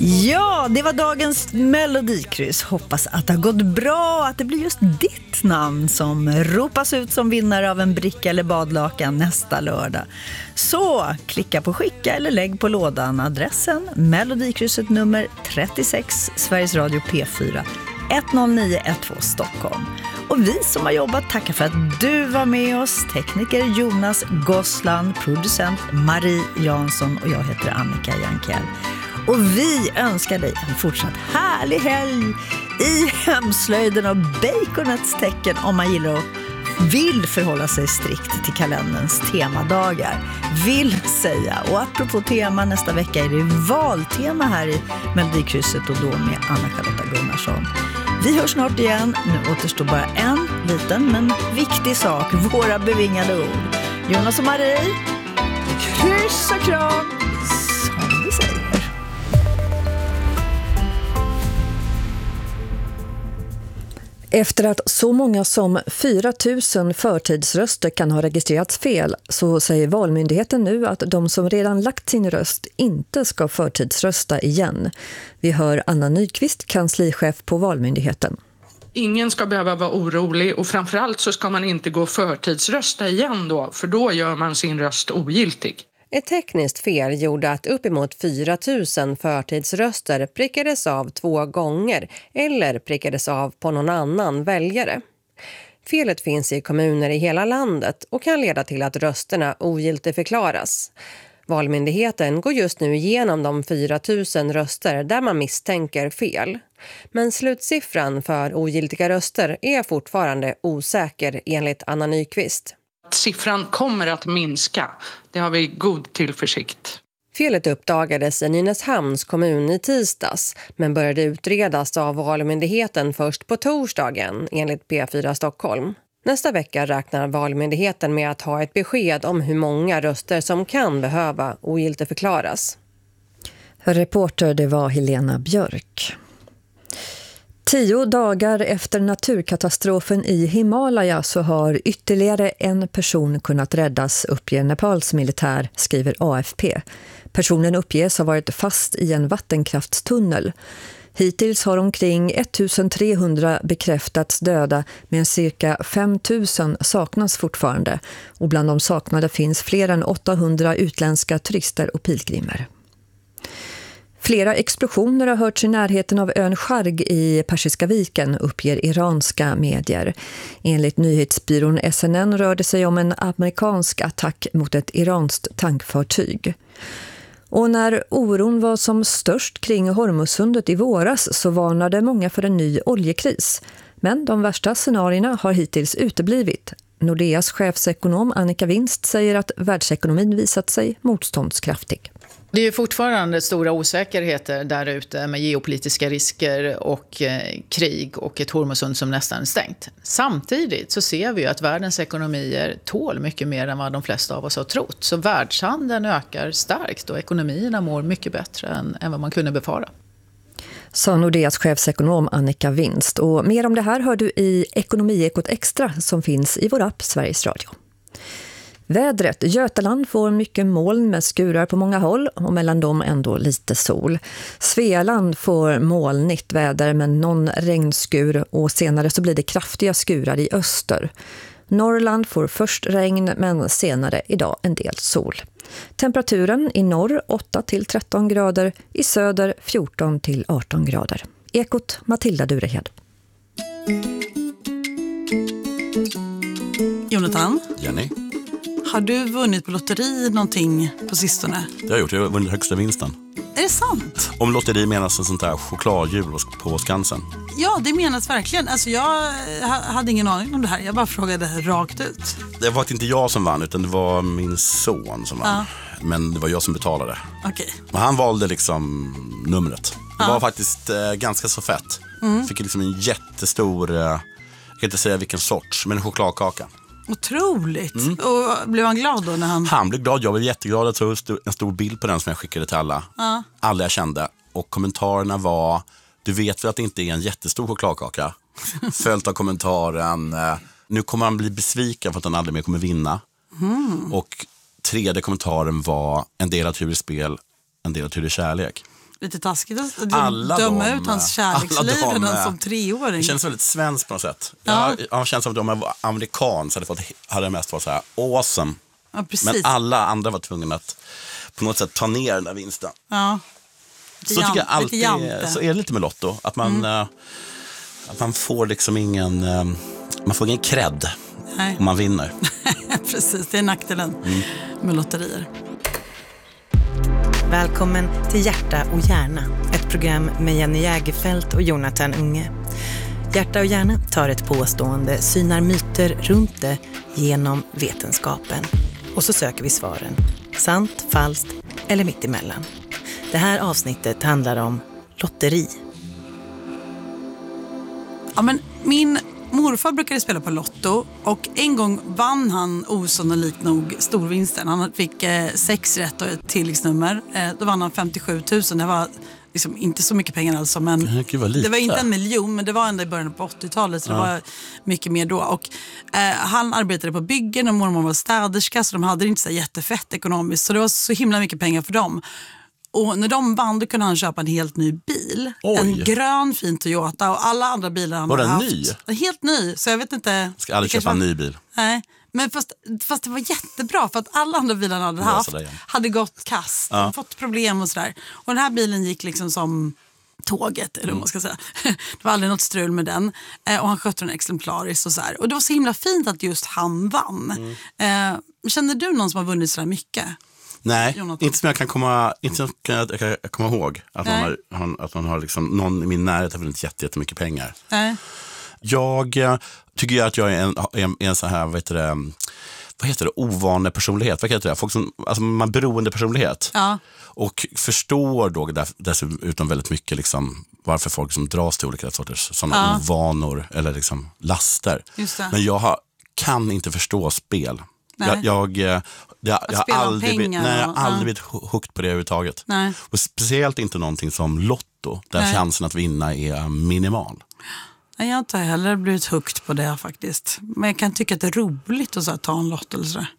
Ja, det var dagens melodikryss. Hoppas att det har gått bra, att det blir just ditt namn som ropas ut som vinnare av en bricka eller badlakan nästa lördag. Så klicka på skicka eller lägg på lådan adressen melodikrysset nummer 36 Sveriges Radio P4 10912 Stockholm. Och vi som har jobbat tackar för att du var med oss. Tekniker Jonas Gossland, producent Marie Jansson och jag heter Annika Jankell. Och vi önskar dig en fortsatt härlig helg i hemslöjden och baconets tecken om man gillar och vill förhålla sig strikt till kalenderns temadagar. Vill säga. Och apropå tema, nästa vecka är det valtema här i Melodikrysset och då med Anna-Charlotta Gunnarsson. Vi hörs snart igen. Nu återstår bara en liten men viktig sak. Våra bevingade ord. Jonas och Marie, kryss och kram, som vi säger. Efter att så många som 4 000 förtidsröster kan ha registrerats fel så säger Valmyndigheten nu att de som redan lagt sin röst inte ska förtidsrösta igen. Vi hör Anna Nyqvist, kanslichef på Valmyndigheten. Ingen ska behöva vara orolig och framförallt så ska man inte gå förtidsrösta igen då, för då gör man sin röst ogiltig. Ett tekniskt fel gjorde att uppemot 4 000 förtidsröster prickades av 2 gånger eller prickades av på någon annan väljare. Felet finns i kommuner i hela landet och kan leda till att rösterna ogiltigförklaras. Valmyndigheten går just nu igenom de 4 000 röster där man misstänker fel. Men slutsiffran för ogiltiga röster är fortfarande osäker enligt Anna Nyqvist. Siffran kommer att minska. Det har vi god tillförsikt. Felet uppdagades i Nynäshamns kommun i tisdags men började utredas av Valmyndigheten först på torsdagen enligt P4 Stockholm. Nästa vecka räknar Valmyndigheten med att ha ett besked om hur många röster som kan behöva ogiltigförklaras. Reporter det var Helena Björk. 10 dagar efter naturkatastrofen i Himalaya så har ytterligare en person kunnat räddas, uppger Nepals militär, skriver AFP. Personen uppges ha varit fast i en vattenkraftstunnel. Hittills har omkring 1300 bekräftats döda, men cirka 5000 saknas fortfarande. Och bland de saknade finns fler än 800 utländska turister och pilgrimer. Flera explosioner har hörts i närheten av ön Sharg i Persiska viken, uppger iranska medier. Enligt nyhetsbyrån SNN rör det sig om en amerikansk attack mot ett iranskt tankfartyg. Och när oron var som störst kring Hormuzsundet i våras så varnade många för en ny oljekris. Men de värsta scenarierna har hittills uteblivit. Nordeas chefsekonom Annika Winst säger att världsekonomin visat sig motståndskraftig. Det är ju fortfarande stora osäkerheter där ute med geopolitiska risker och krig och ett Hormuzsund som nästan är stängt. Samtidigt så ser vi ju att världens ekonomier tål mycket mer än vad de flesta av oss har trott. Så världshandeln ökar starkt och ekonomierna mår mycket bättre än vad man kunde befara. Sa Nordeas chefsekonom Annika Winst. Och mer om det här hör du i Ekonomiekot Extra som finns i vår app Sveriges Radio. Vädret. Götaland får mycket moln med skurar på många håll och mellan dem ändå lite sol. Svealand får molnigt väder med någon regnskur och senare så blir det kraftiga skurar i öster. Norrland får först regn men senare idag en del sol. Temperaturen i norr 8-13 grader, i söder 14-18 grader. Ekot Matilda Durehed. Jonathan? Jenny? Har du vunnit på lotteri någonting på sistone? Det har jag gjort, jag har vunnit högsta vinsten. Är det sant? Om lotteri menas en sånt där chokladhjul på Skansen. Ja, det menas verkligen. Alltså jag hade ingen aning om det här. Jag bara frågade rakt ut. Det var inte jag som vann utan det var min son som vann. Men det var jag som betalade. Okej. Och han valde liksom numret. Det var faktiskt ganska så fett. Fick liksom en jättestor, jag kan inte säga vilken sorts, men en chokladkaka. Otroligt. Och blev han glad då när han... Han blev glad, jag blev jätteglad. Jag tog en stor bild på den som jag skickade till alla. Alla jag kände. Och kommentarerna var, du vet väl att det inte är en jättestor chokladkaka? Följt av kommentaren, nu kommer han bli besviken för att han aldrig mer kommer vinna. Och tredje kommentaren var, en del av tur i spel, en del av tur i kärlek. lite taskigt att Alla ut hans kärleksliv redan som 3-åring. Det känns väldigt svenskt på något sätt. Jag känns som att de var amerikan så hade det mest varit så här awesome. Ja, precis. Men alla andra var tvungna att på något sätt ta ner den där vinsten. Ja. Så tycker jag alltid, så är det lite med Lotto. Att man får liksom ingen cred om man vinner. Precis, det är nackdelen med lotterier. Välkommen till Hjärta och hjärna, ett program med Jenny Jägerfelt och Jonathan Unge. Hjärta och hjärna tar ett påstående, synar myter runt det genom vetenskapen. Och så söker vi svaren. Sant, falskt eller mittemellan. Det här avsnittet handlar om lotteri. Ja, men min morfar brukade spela på Lotto och en gång vann han osannolikt nog storvinsten. Han fick 6 rätt och ett tilläggsnummer. Då vann han 57 000. Det var liksom inte så mycket pengar alltså, men det var inte 1 miljon, men det var ändå i början på 80-talet, så det var mycket mer då. Och han arbetade på byggen och mormor var städerska, så de hade inte så jättefett ekonomiskt, så det var så himla mycket pengar för dem. Och när de vann då kunde han köpa en helt ny bil. Oj. En grön fin Toyota, och alla andra bilar han hade haft. Var den ny? Helt ny, så jag vet inte. Ska aldrig köpa en ny bil. Nej, men fast det var jättebra, för att alla andra bilar han hade haft hade gått kast, fått problem och sådär. Och den här bilen gick liksom som tåget, eller vad man ska säga. Det var aldrig något strul med den. Och han skötte den exemplariskt och så här. Och det var så himla fint att just han vann. Känner du någon som har vunnit så här mycket? Nej, Jonathan? inte som jag kan komma ihåg att man har liksom, någon i min närhet har vunnit jättemycket pengar. Nej. Jag tycker ju att jag är en så här, vad heter det, ovanlig personlighet. Vad heter det? Folk som, alltså man beroende personlighet. Ja. Och förstår då dessutom väldigt mycket liksom, varför folk som dras till olika sorters sådana ovanor eller liksom laster. Just det. Men jag kan inte förstå spel. Jag har aldrig blivit hooked på det överhuvudtaget. Nej. Och speciellt inte någonting som Lotto, där chansen att vinna är minimal. Nej, jag har inte heller blivit hooked på det faktiskt. Men jag kan tycka att det är roligt att så här, ta en lott eller sådär.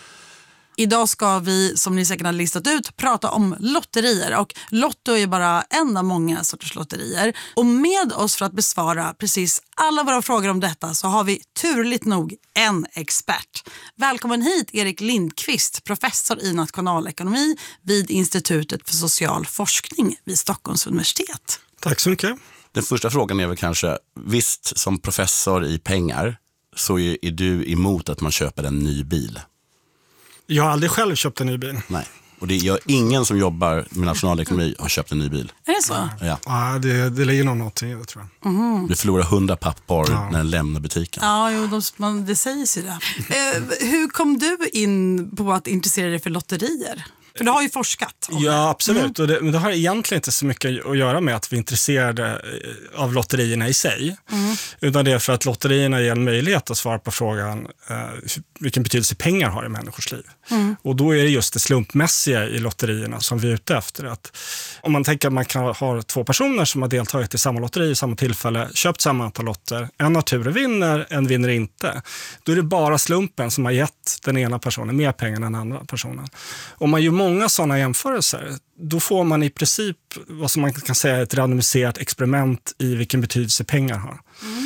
Idag ska vi, som ni säkert har listat ut, prata om lotterier. Och Lotto är bara en av många sorters lotterier. Och med oss för att besvara precis alla våra frågor om detta så har vi turligt nog en expert. Välkommen hit Erik Lindqvist, professor i nationalekonomi vid Institutet för social forskning vid Stockholms universitet. Tack så mycket. Den första frågan är väl kanske, visst som professor i pengar så är du emot att man köper en ny bil? Jag har aldrig själv köpt en ny bil. Nej, och det gör ingen som jobbar med nationalekonomi har köpt en ny bil. Är det så? Ja, det ligger nog någonting i det, tror jag. Du förlorar 100 pappar när den lämnar butiken. Ja, det sägs ju det. Hur kom du in på att intressera dig för lotterier? För du har ju forskat om Ja, absolut. Men det har egentligen inte så mycket att göra med att vi är intresserade av lotterierna i sig. Utan det är för att lotterierna ger en möjlighet att svara på frågan vilken betydelse pengar har i människors liv. Och då är det just det slumpmässiga i lotterierna som vi är ute efter. Att om man tänker att man kan ha 2 personer som har deltagit i samma lotteri i samma tillfälle, köpt samma antal lotter, en av turen vinner, en vinner inte. Då är det bara slumpen som har gett den ena personen mer pengar än den andra personen. Om man gör många sådana jämförelser, då får man i princip vad som man kan säga ett randomiserat experiment i vilken betydelse pengar har.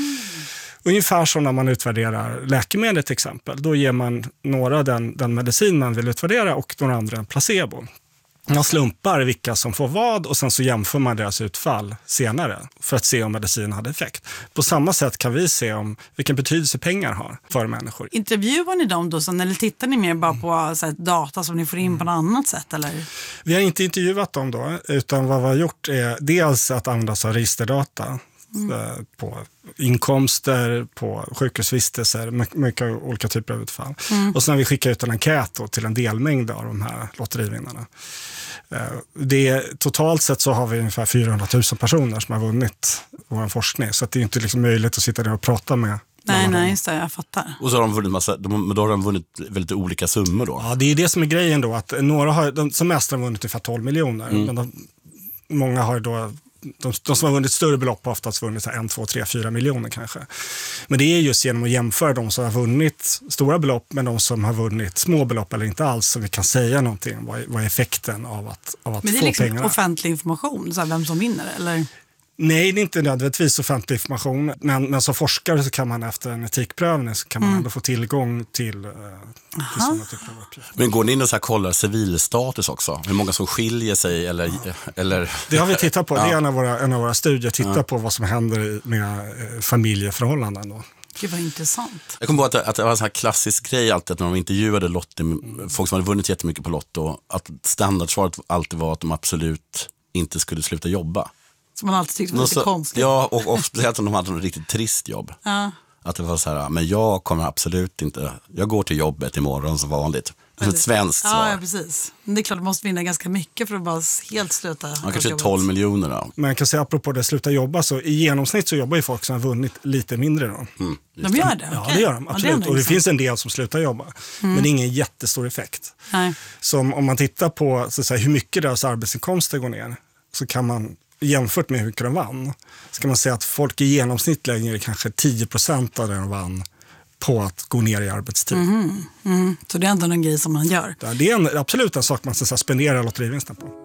Ungefär som när man utvärderar läkemedel till exempel. Då ger man några den medicin man vill utvärdera och några andra en placebo. Man slumpar vilka som får vad och sen så jämför man deras utfall senare för att se om medicin hade effekt. På samma sätt kan vi se om vilken betydelse pengar har för människor. Intervjuar ni dem då sen, eller tittar ni mer bara på så här, data som ni får in på något annat sätt? Eller? Vi har inte intervjuat dem då, utan vad vi har gjort är dels att använda oss av registerdata på inkomster, på sjukhusvistelser, mycket olika typer av utfall. Och sen har vi skickat ut en enkät då till en delmängd av de här lotterivinnarna. Totalt sett så har vi ungefär 400 000 personer som har vunnit vår forskning, så att det är inte liksom möjligt att sitta där och prata med. Nej, just det, jag fattar. Och så har de vunnit då har de vunnit väldigt olika summor då. Ja, det är det som är grejen då, att några har, som mest har vunnit ungefär 12 miljoner, men många har då de som har vunnit större belopp har oftast vunnit 1, 2, 3, 4 miljoner kanske. Men det är just genom att jämföra de som har vunnit stora belopp med de som har vunnit små belopp eller inte alls, så vi kan säga någonting om vad är effekten av att få pengarna. Men det är liksom offentlig information, så här, vem som vinner, eller? Nej, det är inte nödvändigtvis offentlig information, men som forskare så kan man efter en etikprövning så kan man ändå få tillgång till sådana typer av uppgifter. Men går ni in och så här kollar civilstatus också? Hur många som skiljer sig eller? Det har vi tittat på. Det är en av våra studier. Titta på vad som händer med familjeförhållanden då. Gud vad intressant. Jag kommer på att det var en sån här klassisk grej alltid, att när de intervjuade folk som hade vunnit jättemycket på Lotto, att standardsvaret alltid var att de absolut inte skulle sluta jobba. Som man alltid tyckte var lite konstigt. Ja, och speciellt om de hade en riktigt trist jobb. Ja. Att det var så här, men jag kommer absolut inte, jag går till jobbet imorgon som vanligt. Alltså ett svenskt svar. Ja, precis. Men det är klart att man måste vinna ganska mycket för att bara helt sluta. Man kanske 12 miljoner då. Men jag kan säga apropå det sluta jobba, så i genomsnitt så jobbar ju folk som har vunnit lite mindre då. De gör det? Ja, det gör de, absolut. Och det finns en del som slutar jobba. Men det är ingen jättestor effekt. Nej. Så om man tittar på så att säga, hur mycket deras arbetsinkomster går ner, så kan man, jämfört med hur mycket de vann, så kan man säga att folk i genomsnitt lägger kanske 10% av det de vann på att gå ner i arbetstid. Så det är ändå en grej som man gör. Det är absolut en sak man ska spendera lotterivinsten på.